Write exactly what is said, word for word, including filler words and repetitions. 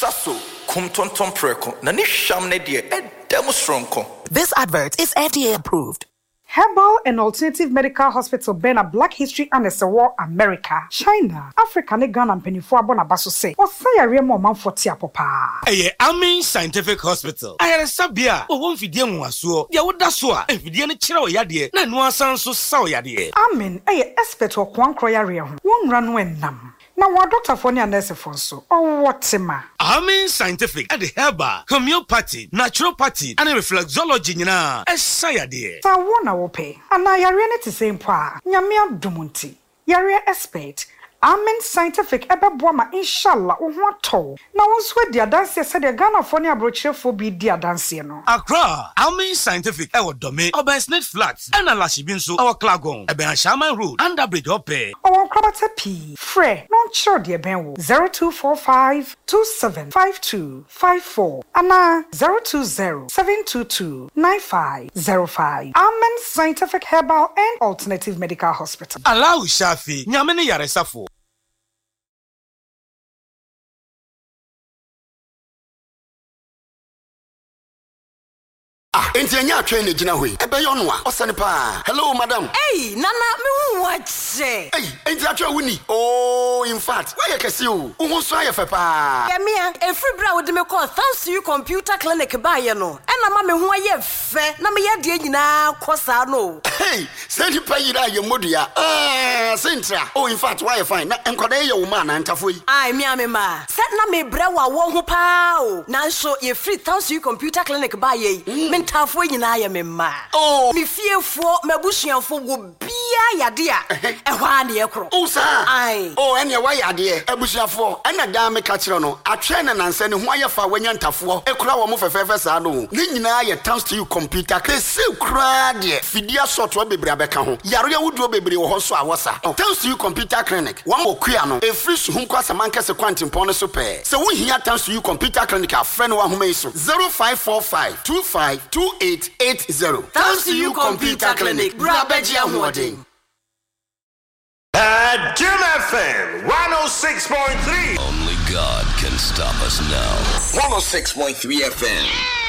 Sasso, cum tonton preco, nani sham ne dear, and demostronco. This advert is F D A approved. Herbal and Alternative Medical Hospital Bena Black History and War America, China, Africa, ne Ghana and Penifua Bonabaso say, or say a real man for Tiapopa. A Amin Scientific Hospital. I had a sabia, or one Fidian Wasuo, the Odasua, and Fidian Chiro Yadi, Nanua Sanso Sao Yadi. Amin, a expert or Quan Croyaria, one run when nam. Now, what Doctor Fonia Nesifonso, or what ma? Amin Scientific at the Herbal, Homeopathy, Naturopathy, and Reflexology, na, a Sayadi. So I wanna pay, and I are to same pa, Yamia Dumunti, Yaria expert. Amen Scientific ebe boama inshallah ohwato na wonso dia dance se de Ghana fo ne abrochefo bi dia dance no Accra Amen Scientific e wo dome Obansnet Flats and Alashi bi nso e Klagon e ben Shaman Road under bridge ope o krabata p frɛ non chiro de ben wo zero two four five two seven five two five four ana zero two zero seven two two nine five zero five. Amen Scientific Herbal and Alternative Medical Hospital. Allow Shafi nyame ne yaresafo. Ah, enti anya atwe ne gina hoi. Ebe yo no a, osane pa. Hello madam. Hey, nana me hu wache. Hey, enti atwe wuni. Oh, in fact, why you kesi o? Wo so ayefe pa. Ya mia, e free bra wo de me call thanks to you computer clinic ba ye no. E na ma me hu ayefe, na me ye de nyina kosa no. Hey, say di pa yira ye modua. Ah, sentra. Oh, in fact, why you fine? Na enkoda ye wo ma na ntafo yi. Ai me ame ma. Set na me bra wa wo ho pa o. Na so ye free thanks to you computer clinic ba ye. Mm. Tafo nyina ya me ma. Oh, mi fiefo mabusuanfo wo bia yade a ehwa na ye kro. Oh, sir. Ai. Oh, ene wa yade abusuafo. Ena da me ka kire no. Atwe na nanse ne ho ayefa wanya ntafo. Ekura wo mo fefefe sa no. Ne nyina ye thanks to you computer. Kese kura de. Fidia software bebre abeka ho. Yare wuduo bebre wo ho so awosa. Thanks to you computer clinic. One okua no. E free so hum kwasa mankese kwantimpon no so pe. Se wo hia thanks to you computer clinic a friend wa homa iso. zero five four five two five two eight eight zero. Thanks to you computer clinic. Brabeji Ahwodin. At Jim F M one oh six point three. Only God can stop us now. one oh six point three F M.